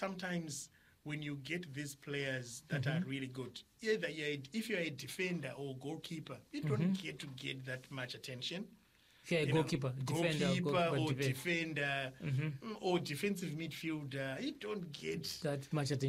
sometimes when you get these players that are really good, either if you're a defender or goalkeeper, you don't get to get that much attention. Yeah, goalkeeper Or defender or defensive midfielder, you don't get that much attention.